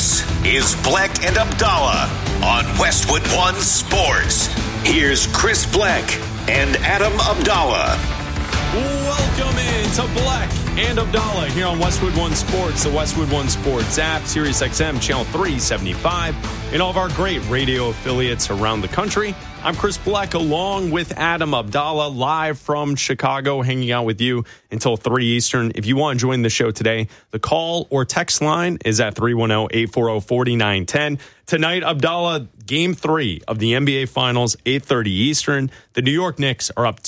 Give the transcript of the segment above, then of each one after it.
This is Bleck and Abdallah on Westwood One Sports. Here's Chris Bleck and Adam Abdallah. Welcome in to Bleck and Abdallah here on Westwood One Sports, the Westwood One Sports app, Sirius XM, channel 375, and all of our great radio affiliates around the country. I'm Chris Bleck along with Adam Abdallah, live from Chicago, hanging out with you until 3 Eastern. If you want to join the show today, the call or text line is at 310-840-4910. Tonight, Abdallah, Game 3 of the NBA Finals, 8:30 Eastern. The New York Knicks are up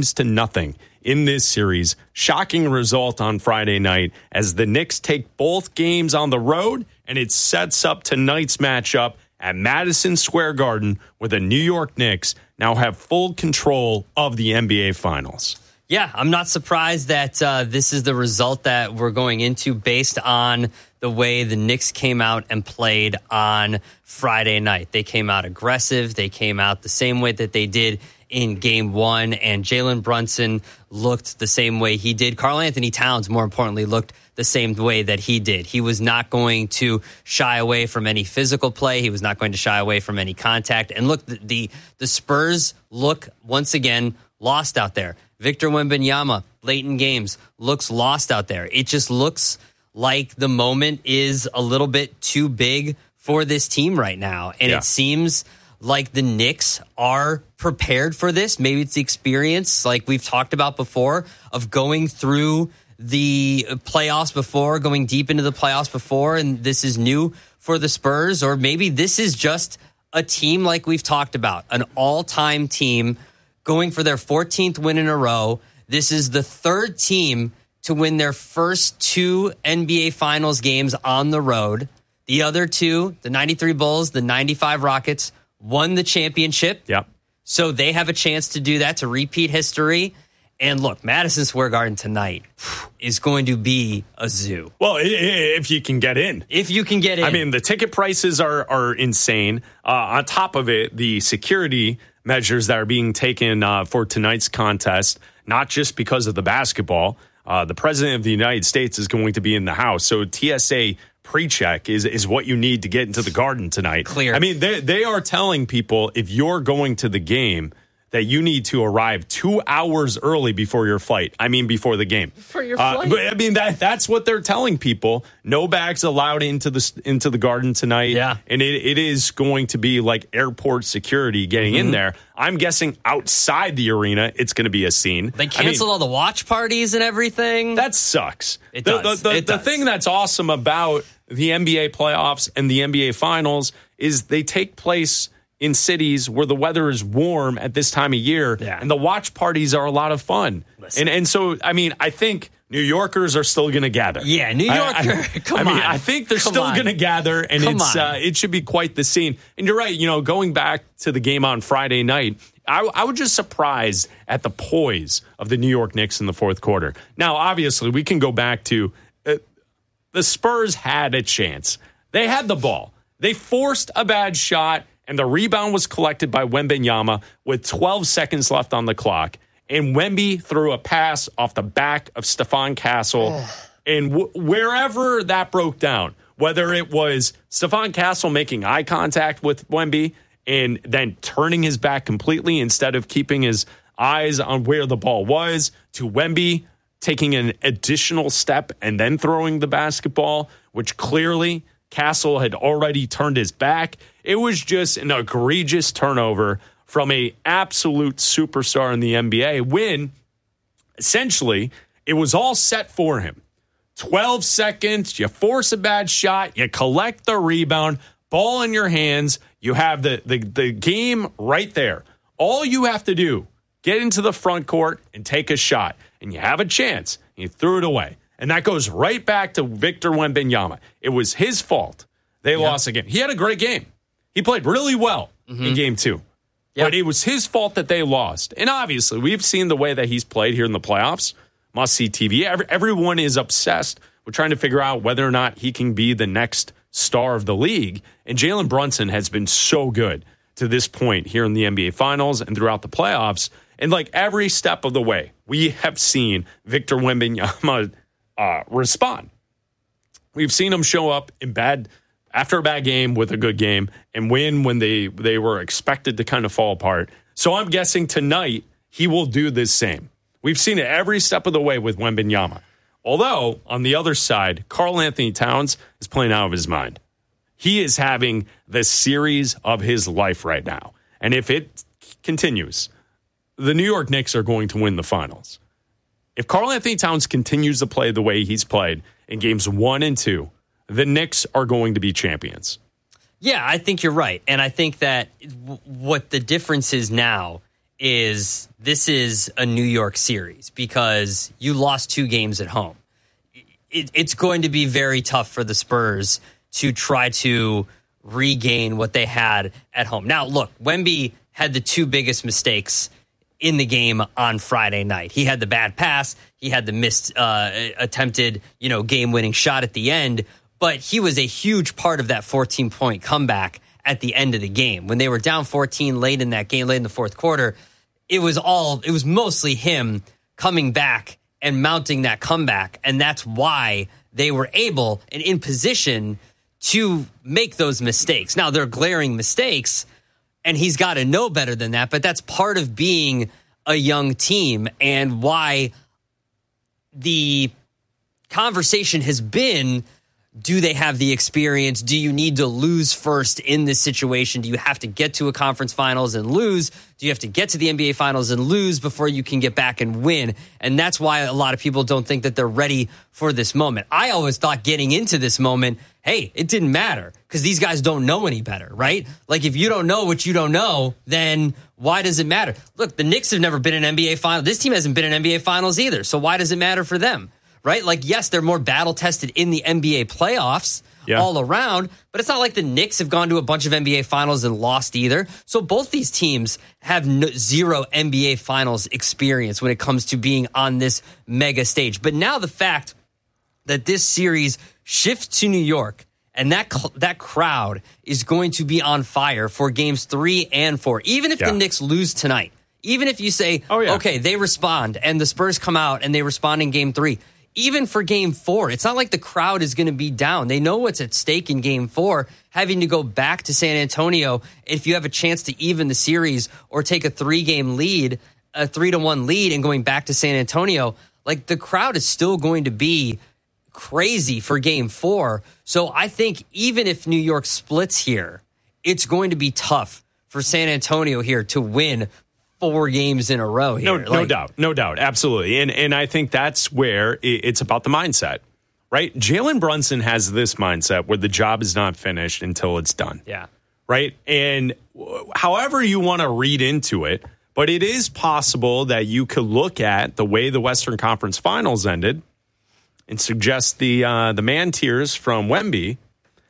2-0 in this series. Shocking result on Friday night as the Knicks take both games on the road, and it sets up tonight's matchup at Madison Square Garden, where the New York Knicks now have full control of the NBA Finals. Yeah, I'm not surprised that this is the result that we're going into based on the way the Knicks came out and played on Friday night. They came out aggressive. They came out the same way that they did in Game 1, and Jalen Brunson looked the same way he did. Karl Anthony Towns, more importantly, looked the same way that he did. He was not going to shy away from any physical play. He was not going to shy away from any contact. And look, the Spurs look, once again, lost out there. Victor Wembanyama, late in games, looks lost out there. It just looks like the moment is a little bit too big for this team right now. And It seems like the Knicks are prepared for this. Maybe it's the experience, like we've talked about before, of going through the playoffs before, going deep into the playoffs before, and this is new for the Spurs. Or maybe this is just a team like we've talked about, an all-time team going for their 14th win in a row. This is the third team to win their first 2 NBA Finals games on the road. The other two, the 93 Bulls, the 95 Rockets, won the championship. Yep. So they have a chance to do that, to repeat history. And look, Madison Square Garden tonight is going to be a zoo. Well, if you can get in. If you can get in. I mean, the ticket prices are insane. On top of it, the security measures that are being taken for tonight's contest, not just because of the basketball. The president of the United States is going to be in the house. So TSA pre-check is what you need to get into the Garden tonight. Clear. I mean, they are telling people if you're going to the game that you need to arrive 2 hours early before your flight. I mean, before the game. For your flight? But I mean, that's what they're telling people. No bags allowed into the Garden tonight. Yeah. And it is going to be like airport security getting in there. I'm guessing outside the arena, it's going to be a scene. They canceled all the watch parties and everything. That sucks. It does. The thing that's awesome about the NBA playoffs and the NBA Finals is they take place in cities where the weather is warm at this time of year, and the watch parties are a lot of fun. And so, I mean, I think New Yorkers are still going to gather. Yeah, New Yorker, come on. I think they're still going to gather, and it should be quite the scene. And you're right, going back to the game on Friday night, I was just surprised at the poise of the New York Knicks in the fourth quarter. Now, obviously, we can go back to the Spurs had a chance. They had the ball. They forced a bad shot, and the rebound was collected by Wembanyama with 12 seconds left on the clock. And Wemby threw a pass off the back of Stephon Castle. And wherever that broke down, whether it was Stephon Castle making eye contact with Wemby and then turning his back completely instead of keeping his eyes on where the ball was, to Wemby taking an additional step and then throwing the basketball, which clearly Castle had already turned his back. It was just an egregious turnover from an absolute superstar in the NBA when essentially it was all set for him. 12 seconds, you force a bad shot, you collect the rebound, ball in your hands, you have the game right there. All you have to do, get into the front court and take a shot, and you have a chance. You threw it away. And that goes right back to Victor Wembanyama. It was his fault. They lost again. He had a great game. He played really well in game 2. But it was his fault that they lost. And obviously, we've seen the way that he's played here in the playoffs. Must-see TV. Everyone is obsessed with trying to figure out whether or not he can be the next star of the league. And Jalen Brunson has been so good to this point here in the NBA Finals and throughout the playoffs. And like every step of the way, we have seen Victor Wembanyama respond. We've seen him show up in bad after a bad game with a good game and win when they were expected to kind of fall apart. So I'm guessing tonight he will do the same. We've seen it every step of the way with Wembanyama. Although, on the other side, Karl-Anthony Towns is playing out of his mind. He is having the series of his life right now. And if it continues, the New York Knicks are going to win the finals. If Karl-Anthony Towns continues to play the way he's played in games 1 and 2, the Knicks are going to be champions. Yeah, I think you're right. And I think that what the difference is now is this is a New York series because you lost 2 games at home. It's going to be very tough for the Spurs to try to regain what they had at home. Now, look, Wemby had the 2 biggest mistakes in the game on Friday night. He had the bad pass. He had the missed attempted, game-winning shot at the end. But he was a huge part of that 14-point comeback at the end of the game. When they were down 14 late in that game, late in the fourth quarter, it was mostly him coming back and mounting that comeback. And that's why they were able and in position to make those mistakes. Now, they're glaring mistakes, and he's got to know better than that, but that's part of being a young team and why the conversation has been, do they have the experience? Do you need to lose first in this situation? Do you have to get to a conference finals and lose? Do you have to get to the NBA finals and lose before you can get back and win? And that's why a lot of people don't think that they're ready for this moment. I always thought getting into this moment, hey, it didn't matter because these guys don't know any better, right? Like if you don't know what you don't know, then why does it matter? Look, the Knicks have never been in NBA finals. This team hasn't been in NBA finals either. So why does it matter for them? Right? Like, yes, they're more battle-tested in the NBA playoffs all around, but it's not like the Knicks have gone to a bunch of NBA finals and lost either. So both these teams have zero NBA finals experience when it comes to being on this mega stage. But now the fact that this series shifts to New York and that crowd is going to be on fire for games 3 and 4, even if the Knicks lose tonight, even if you say, okay, they respond and the Spurs come out and they respond in game 3, even for game 4, it's not like the crowd is going to be down. They know what's at stake in game 4, having to go back to San Antonio if you have a chance to even the series or take a 3-game lead, a 3-1 lead and going back to San Antonio. Like the crowd is still going to be crazy for game 4. So I think even if New York splits here, it's going to be tough for San Antonio here to win 4 games in a row here. No doubt. Absolutely. And I think that's where it's about the mindset, right? Jalen Brunson has this mindset where the job is not finished until it's done. Yeah. Right. And however you want to read into it, but it is possible that you could look at the way the Western Conference Finals ended and suggest the man tears from Wemby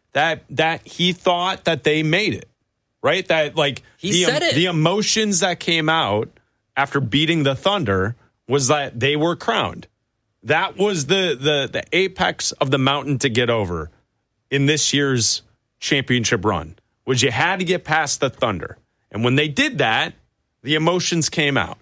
that he thought that they made it. Right? That like the emotions that came out after beating the Thunder was that they were crowned. That was the apex of the mountain to get over in this year's championship run, was you had to get past the Thunder. And when they did that, the emotions came out.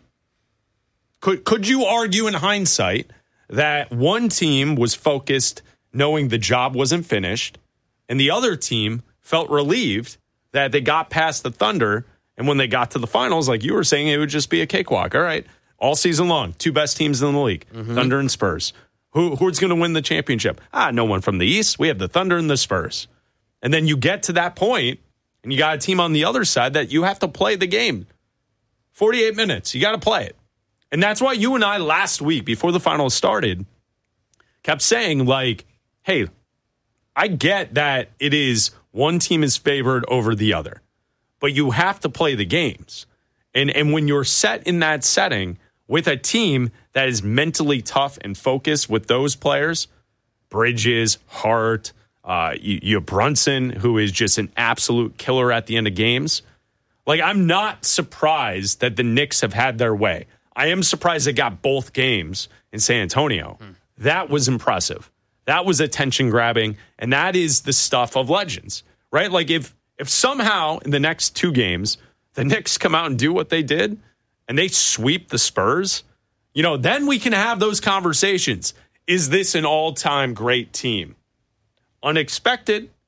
Could you argue in hindsight that one team was focused knowing the job wasn't finished and the other team felt relieved that they got past the Thunder, and when they got to the finals, like you were saying, it would just be a cakewalk. All right, all season long, 2 best teams in the league, Thunder and Spurs. Who's going to win the championship? No one from the East. We have the Thunder and the Spurs. And then you get to that point, and you got a team on the other side that you have to play the game. 48 minutes, you got to play it. And that's why you and I last week, before the finals started, kept saying, like, hey, I get that it is one team is favored over the other, but you have to play the games. And when you're set in that setting with a team that is mentally tough and focused with those players, Bridges, Hart, you have Brunson, who is just an absolute killer at the end of games. Like, I'm not surprised that the Knicks have had their way. I am surprised they got both games in San Antonio. That was impressive. That was attention grabbing, and that is the stuff of legends, right? Like if somehow in the next 2 games, the Knicks come out and do what they did and they sweep the Spurs, then we can have those conversations. Is this an all-time great team? Unexpected,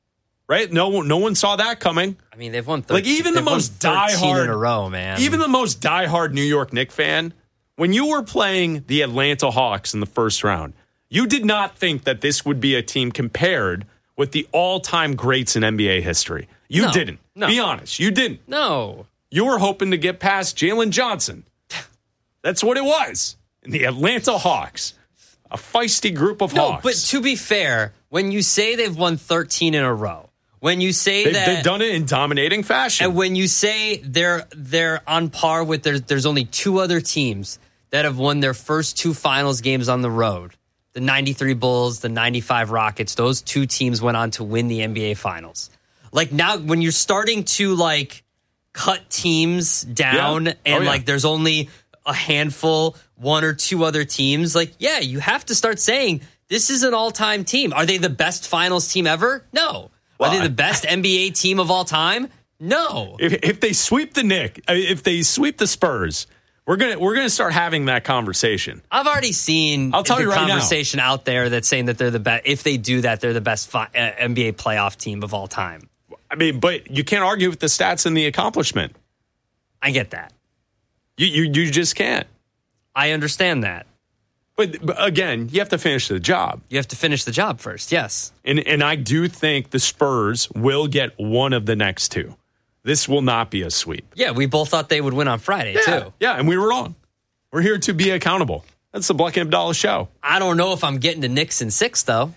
right? No one saw that coming. I mean, they've won 13, like even the most diehard in a row, man. Even the most diehard New York Knicks fan, when you were playing the Atlanta Hawks in the first round, you did not think that this would be a team compared with the all-time greats in NBA history. You didn't. No. Be honest. You didn't. No. You were hoping to get past Jalen Johnson. That's what it was. And the Atlanta Hawks. A feisty group of Hawks. No, but to be fair, when you say they've won 13 in a row, when you say they've done it in dominating fashion. And when you say they're on par with there's only two other teams that have won their first two finals games on the road. The 93 Bulls, the 95 Rockets, those two teams went on to win the NBA Finals. Like now, when you're starting to like cut teams down and there's only a handful, one or two other teams, you have to start saying this is an all-time team. Are they the best finals team ever? No. Are they the best NBA team of all time? No. If they sweep the Knicks, if they sweep the Spurs, we're gonna start having that conversation. I've already seen the conversation out there that's saying that they're the best. If they do that, they're the best NBA playoff team of all time. I mean, but you can't argue with the stats and the accomplishment. I get that. You just can't. I understand that. But again, you have to finish the job. You have to finish the job first, yes. And I do think the Spurs will get one of the next two. This will not be a sweep. Yeah, we both thought they would win on Friday, too. Yeah, and we were wrong. We're here to be accountable. That's the Black and Abdallah show. I don't know if I'm getting to Knicks in 6, though.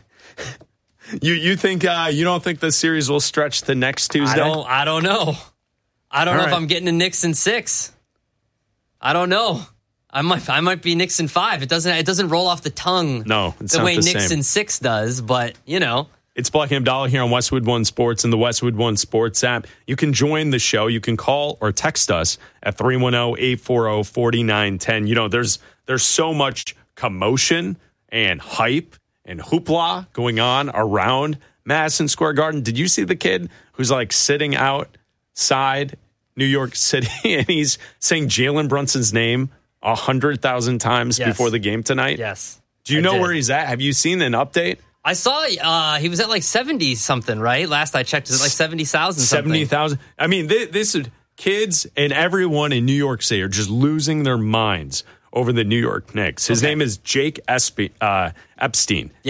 You think you don't think the series will stretch to next Tuesday? I don't know. I don't know if I'm getting to Knicks in 6. I don't know. I might be Knicks in 5. It doesn't roll off the tongue. No, it's the way not the Knicks same. in 6 does, but It's Black and Abdallah here on Westwood One Sports and the Westwood One Sports app. You can join the show. You can call or text us at 310-840-4910. There's so much commotion and hype and hoopla going on around Madison Square Garden. Did you see the kid who's like sitting outside New York City and he's saying Jalen Brunson's name 100,000 times before the game tonight? Yes. Do you know where he's at? Have you seen an update? I saw he was at like 70 something, right? Last I checked, it was like 70,000 something. 70,000. I mean, this is kids and everyone in New York City are just losing their minds over the New York Knicks. His name is Jake Epstein. Yeah.